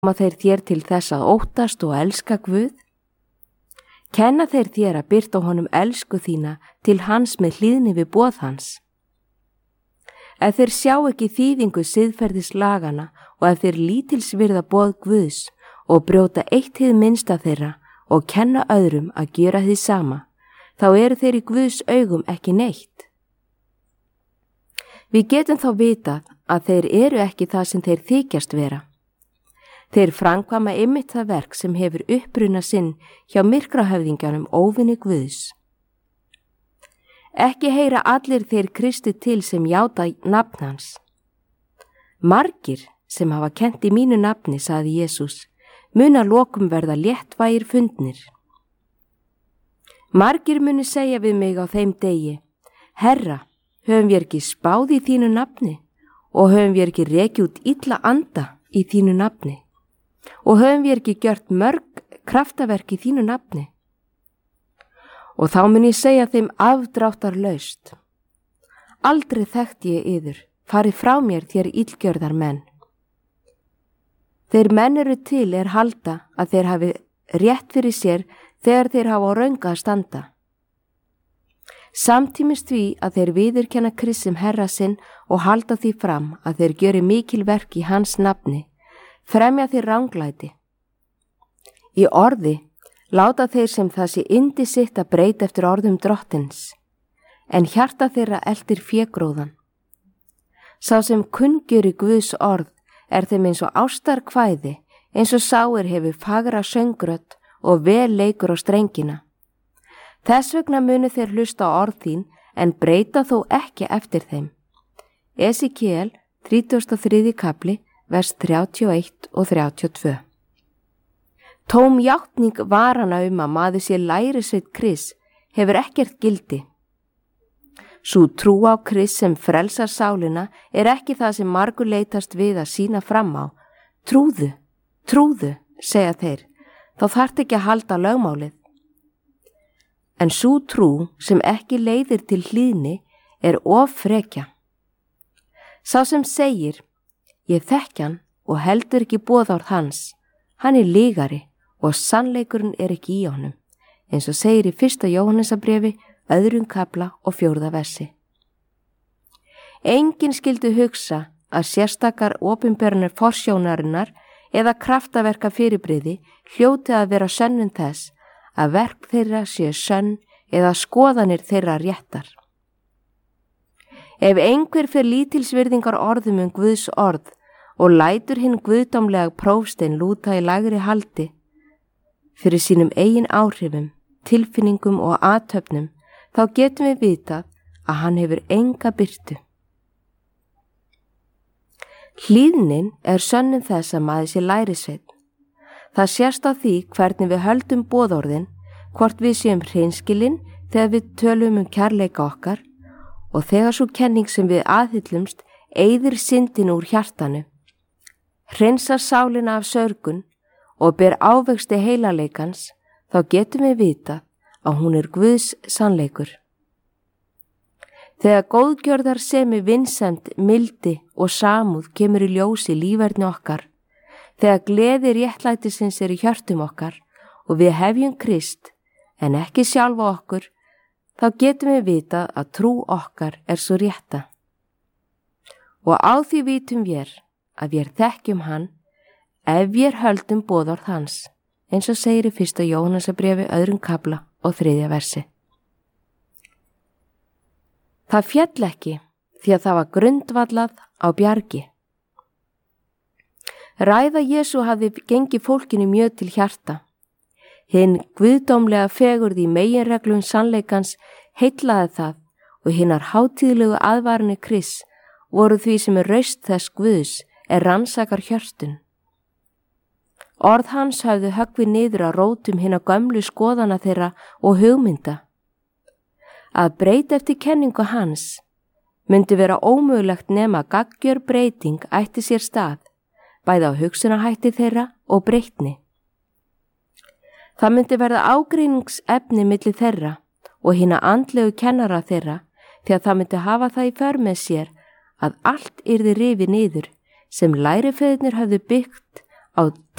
Koma þeir þér til þess að óttast og elska Guð? Kenna þeir þér að birta honum elsku þína til hans með hlýðni við boð hans? Ef þeir sjá ekki þýðingu siðferðislagana og ef þeir lítilsvirða boð Guðs og brjóta eitt hið minnsta þeirra og kenna öðrum að gera því sama, þá eru þeir í Guðs augum ekki neitt. Við getum þá vitað að þeir eru ekki það sem þeir þykjast vera. Þeir framkvæma einmitt það verk sem hefur uppruna sinn hjá myrkrahöfðingjanum óvinni Guðs. Ekki heyra allir þeir Kristi til sem játa nafn hans. Margir sem hafa kennt í mínu nafni, sagði Jesús, munu að lokum verða léttvægir fundnir. Margir munu segja við mig á þeim degi, Herra, höfum við ekki spáð í þínu nafni og höfum við ekki rekið út illa anda í þínu nafni og höfum við ekki gjört mörg kraftaverk í þínu nafni? Og þá mun ég segja þeim afdráttarlaust, aldrei þekkti ég yður, farið frá mér þér illgjörðar menn. Þeir menn eru til halda að þeir hafi rétt fyrir sér þegar þeir hafa á röngu að standa. Samtímis því að þeir viðurkenna Krist sem Herra sinn og halda því fram að þeir gjöri mikil verk í hans nafni, fremja þeir ranglæti. Í orði láta þeir sem það sé yndi sitt að breyta eftir orðum drottins, en hjarta þeirra eltir fégróðan. Sá sem kunngjöri Guðs orð þeim eins og ástarkvæði, eins og sáir hefur fagra söngrödd og vel leikur á strengina. Þess vegna munu þeir hlusta á orð þín en breyta þó ekki eftir þeim. Esekiel 33. kapli, vers 31 og 32. Tóm játning varana að maður sé lærisveinn Krists hefur ekkert gildi. Sú trú á Krist sem frelsar sálina ekki það sem margur leitast við að sýna fram á. Trúðu, segja þeir, þá þarft ekki að halda lögmálið. En sú trú sem ekki leiðir til hlýðni of frekja. Sá sem segir, ég þekki hann og heldur ekki boðorð hans, hann lygari og sannleikurinn ekki í honum, eins og segir í 1. Jóhannesarbréfi, 2. kapla og 4. versi. Enginn skyldi hugsa að sérstakar opinberanir forsjónarinnar eða kraftaverka fyrirbrigði hljóti að vera sönnun þess að verk þeirra sé sönn eða skoðanir þeirra réttar. Ef einhver fer lítilsvirðingar orðum Guðs orð og lætur hinn guðdómlega prófstein lúta í lægri haldi fyrir sínum eigin áhrifum, tilfinningum og athöfnum, þá getum við vitað að hann hefur enga birtu. Hlýðnin sönnun þess að maður sé lærisveinn. Það sést á því hvernig við höldum boðorðin, hvort við séum hreinskilin þegar við tölum kærleika okkar og þegar svo kenning sem við aðhyllumst eyðir syndin úr hjartanu, hreinsar sálina af sörgun og ber ávexti heilaleikans, þá getum við vitað að hún Guðs sannleikur. Þegar góðgjörðar semi vinsemd, mildi og samúð kemur í ljósi líferni okkar, þegar gleði réttlætisins í hjörtum okkar og við hefjum Krist en ekki sjálfa okkur, þá getum við vitað að trú okkar svo rétta. Og á því vitum við að við þekkjum hann ef við höldum boðorð hans, eins og segir í 1. Jóhannesarbréfi, 2. kapla og 3. versi. Það féll ekki því að það var grundvallað á bjargi. Ræða Jesú hafði gengið fólkinu mjög til hjarta. Hinn guðdómlega fegurð í meginreglum sannleikans heillaði það og hinnar hátíðlegu aðvarinni Krists voru því sem raust þess Guðs rannsakar hjörtun. Orð hans hafði höggvið niður að rótum hinna gömlu skoðana þeirra og hugmynda. Að breyta eftir kenningu hans myndi vera ómögulegt nema gaggjör breyting ætti sér stað, bæði á hugsunarhætti þeirra og breytni. Það myndi verða ágreiningsefni milli þeirra og hinna andlegu kennara þeirra því að það myndi hafa það í för með sér að allt yrði rifið niður sem lærifeðurnir höfðu byggt á